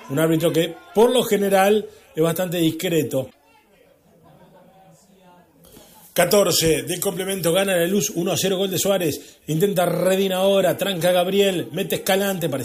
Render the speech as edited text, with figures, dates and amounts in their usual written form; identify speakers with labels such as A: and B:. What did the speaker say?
A: Un árbitro que, por lo general, es bastante discreto. 14 del complemento, gana La Luz 1-0, gol de Suárez. Intenta Redín ahora, tranca Gabriel, mete Escalante.